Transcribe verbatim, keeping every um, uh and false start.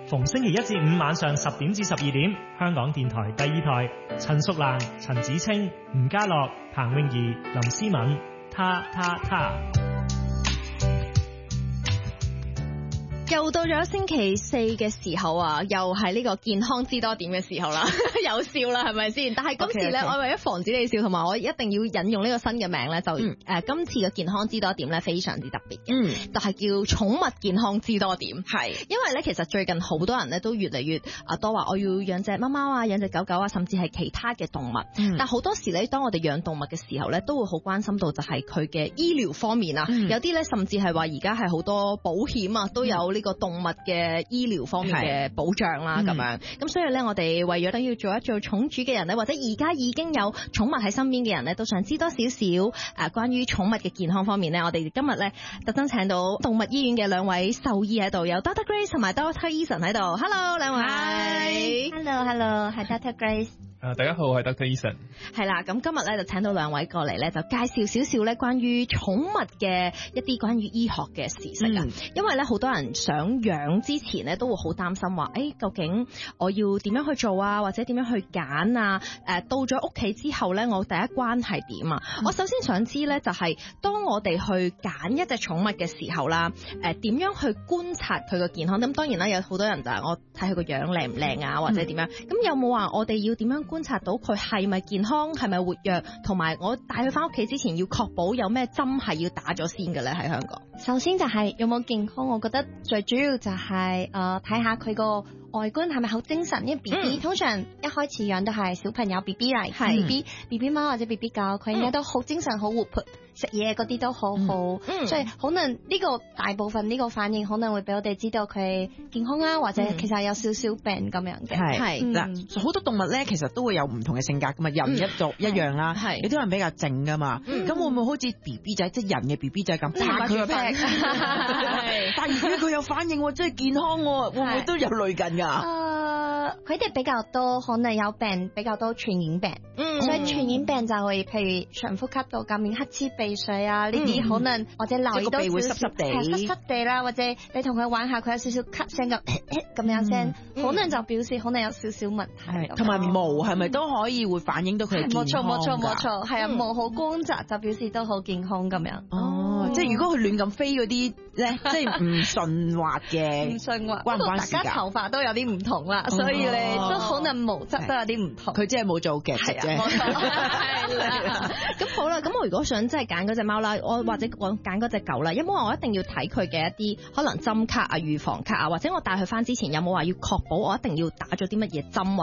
逢星期一至五晚上十點至十二點，香港電台第二台，陳淑蘭、陳子清、吳家樂、彭詠儀、林思敏，他他他。 又到咗星期四嘅時候啊，又係呢個健康知多點嘅時候啦，有笑啦係咪先？但係今次咧， okay, okay. 我為咗防止你笑，同埋我一定要引用呢個新嘅名咧，就誒、嗯呃、今次嘅健康知多點咧非常之特別嘅，嗯，就係叫寵物健康知多點。係，因為咧其實最近好多人咧都越嚟越啊多話我要養隻貓貓啊，養隻狗狗啊，甚至係其他嘅動物。嗯、但好多時咧，當我哋養動物嘅時候咧，都會好關心到就係佢嘅醫療方面啊。嗯、有啲咧甚至係話而家係好多保險啊都有呢個動物嘅醫療方面嘅保障啦，咁樣咁所以咧，我哋為咗等要做一做寵主嘅人咧，或者而家已經有寵物喺身邊嘅人咧，都想知多少少誒關於寵物嘅健康方面咧，我哋今日咧特登請到動物醫院嘅兩位獸醫喺度，有 Doctor Grace 同埋 Doctor Eason 喺度。Hello， 兩位。 Hello，Hello， 係 Doctor Grace。 Uh, 大家好，我係 Doctor Eason。 係啦，咁今日咧就請到兩位過嚟咧，就介紹少少咧關於寵物嘅一啲關於醫學嘅事實啊。嗯、因為咧好多人想養之前咧都會好擔心話，誒、欸、究竟我要點樣去做啊，或者點樣去揀啊？誒、呃、到咗屋企之後咧，我第一關係點啊？嗯、我首先想知咧，就係、是、當我哋去揀一隻寵物嘅時候啦，誒、呃、點樣去觀察佢個健康？咁當然啦，有好多人就係我睇佢個樣靚唔靚啊，或者點樣？咁、嗯、有冇話我哋要點樣觀察到佢係咪健康，係咪活躍，同埋我帶佢翻屋企之前要確保有咩針係要打咗先嘅咧？喺香港， 首先就係有冇健康，我覺得最主要就係誒睇下佢個外觀係咪好精神。因為 B B、嗯、通常一開始養都係小朋友 B B 嚟，B B B B 貓或者 B B 狗，佢應該都好精神、好活潑，食嘢嗰啲都好好，嗯、所以可能呢個大部分呢個反應可能會俾我哋知道佢健康啊，或者其實有少少病咁樣嘅。 係嗱，好多動物咧其實都會有唔同嘅性格噶嘛，人一族一樣啦，係有啲人比較靜噶嘛，咁會唔會好似 B B 仔，即係人嘅 B B 仔咁拍佢個背？但係如果佢有反應，真係健康，會唔會都有類近噶？ 誒，佢哋比較多可能有病，比較多傳染病，嗯，所以傳染病就會譬如上呼吸道感染、乞嗤、鼻水啊呢啲，可能或者留意到會濕濕地， 濕濕地啦，或者你同佢玩下，佢有少少咳聲咁咁樣聲，可能就表示可能有少少問題。 同埋毛係咪都可以會反映到佢健康？ 冇錯冇錯冇錯，係啊，毛好光澤就表示都好健康咁樣。 哦，即係如果佢亂咁飛嗰啲咧，即係唔順滑嘅，唔順滑，關唔關事㗎？大家頭髮都有啲唔同啦，所以咧都可能毛質都有啲唔同。 佢真係冇做嘅啫。 係啦。咁好啦，咁我如果想真係揀嗰隻貓啦，我或者我揀嗰隻狗啦，有冇話我一定要睇佢嘅一啲可能針卡啊、預防卡啊，或者我帶佢翻之前有冇話要確保我一定要打咗啲乜嘢針？